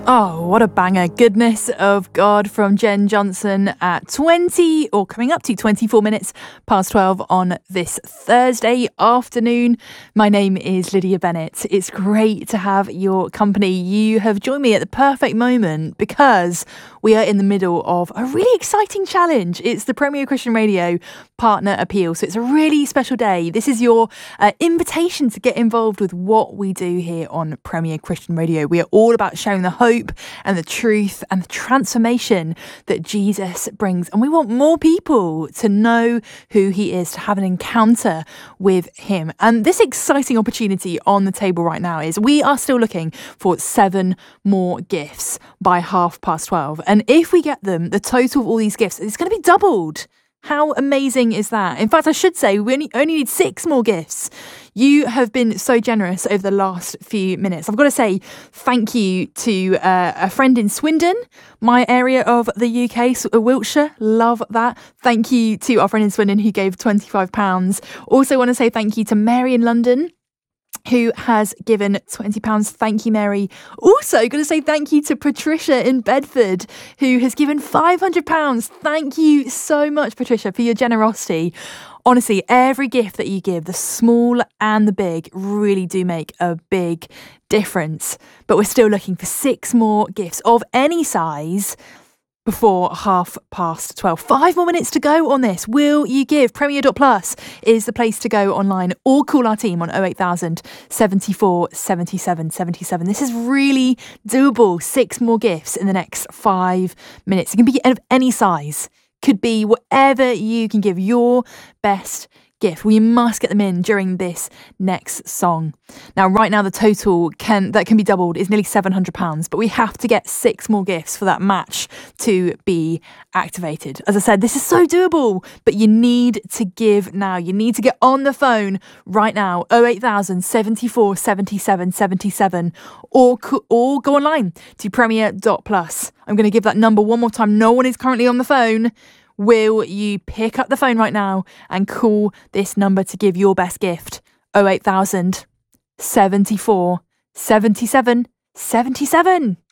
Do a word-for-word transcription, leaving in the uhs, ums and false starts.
Oh, what a banger. Goodness of God from Jen Johnson at twenty or coming up to twenty-four minutes past twelve on this Thursday afternoon. My name is Lydia Bennett. It's great to have your company. You have joined me at the perfect moment because we are in the middle of a really exciting challenge. It's the Premier Christian Radio Partner Appeal. So it's a really special day. This is your uh, invitation to get involved with what we do here on Premier Christian Radio. We are all about sharing the hope and the truth and the transformation that Jesus brings. And we want more people to know who he is, to have an encounter with him. And this exciting opportunity on the table right now is we are still looking for seven more gifts by half past twelve. And if we get them, the total of all these gifts is going to be doubled. How amazing is that? In fact, I should say we only, only need six more gifts. You have been so generous over the last few minutes. I've got to say thank you to uh, a friend in Swindon, my area of the U K, so Wiltshire. Love that. Thank you to our friend in Swindon who gave twenty-five pounds. Also want to say thank you to Mary in London, who has given twenty pounds. Thank you, Mary. Also, going to say thank you to Patricia in Bedford, who has given five hundred pounds. Thank you so much, Patricia, for your generosity. Honestly, every gift that you give, the small and the big, really do make a big difference. But we're still looking for six more gifts of any size before half past twelve. Five more minutes to go on this. Will you give? Premier dot plus is the place to go online, or call our team on oh eight thousand, seventy-four, seventy-seven, seventy-seven. This is really doable. Six more gifts in the next five minutes. It can be of any size. Could be whatever you can give, your best gift. We must get them in during this next song. Now, right now, the total can that can be doubled is nearly seven hundred pounds, but we have to get six more gifts for that match to be activated. As I said, this is so doable, but you need to give now. You need to get on the phone right now, oh eight thousand, seventy-four, seventy-seven, seventy-seven, or, or go online to premier dot plus. I'm going to give that number one more time. No one is currently on the phone. Will you pick up the phone right now and call this number to give your best gift? oh eight thousand, seventy-four, seventy-seven, seventy-seven.